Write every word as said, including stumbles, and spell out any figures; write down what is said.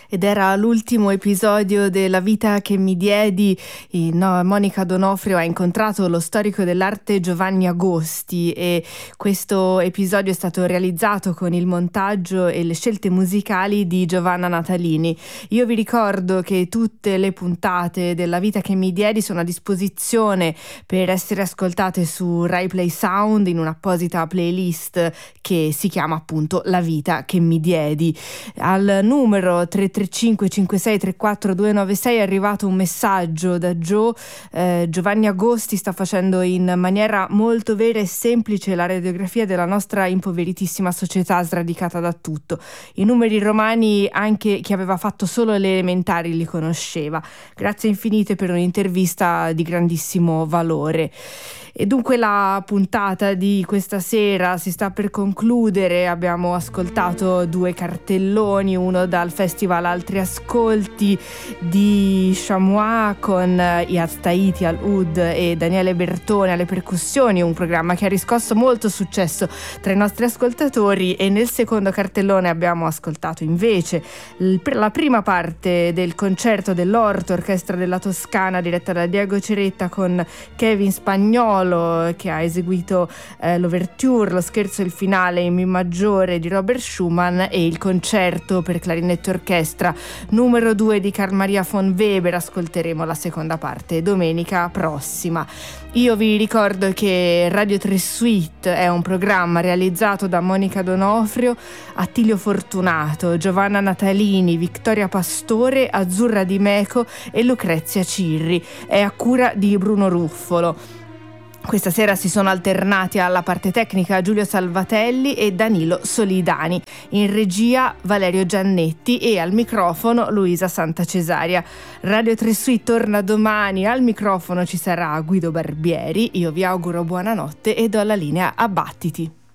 Ed era l'ultimo episodio della vita che mi diedi. No, Monica D'Onofrio ha incontrato lo storico dell'arte Giovanni Agosti e questo episodio è stato realizzato con il montaggio e le scelte musicali di Giovanna Natalini. Io vi ricordo che tutte le puntate della vita che mi diedi sono a disposizione per essere ascoltate su Rai Play Sound in un'apposita playlist che si chiama appunto La vita che mi diedi. Al numero tre tre cinque cinque sei tre quattro due nove sei è arrivato un messaggio da Gio. eh, Giovanni Agosti sta facendo in maniera molto vera e semplice la radiografia della nostra impoveritissima società sradicata da tutto. I numeri romani anche chi aveva fatto solo le elementari li conosceva. Grazie infinite per un'intervista di grandissimo valore. E dunque la puntata di questa sera si sta per concludere. Abbiamo ascoltato due cartelloni, uno dal festival Altri Ascolti di Chamois con Iaz Tahiti al oud e Daniele Bertone alle percussioni, un programma che ha riscosso molto successo tra i nostri ascoltatori. E nel secondo cartellone abbiamo ascoltato invece la prima parte del concerto dell'Orto Orchestra della Toscana diretta da Diego Ceretta con Kevin Spagnolo, che ha eseguito eh, l'ouverture, lo scherzo e il finale in mi maggiore di Robert Schumann e il concerto per clarinetto e orchestra numero due di Carl Maria von Weber. Ascolteremo la seconda parte domenica prossima. Io vi ricordo che Radio tre Suite è un programma realizzato da Monica D'Onofrio, Attilio Fortunato, Giovanna Natalini, Vittoria Pastore, Azzurra Di Meco e Lucrezia Cirri. È a cura di Bruno Ruffolo. Questa sera si sono alternati alla parte tecnica Giulio Salvatelli e Danilo Solidani, in regia Valerio Giannetti e al microfono Luisa Santacesaria. Radio tre Suite torna domani, al microfono ci sarà Guido Barbieri. Io vi auguro buonanotte e do la linea a Battiti.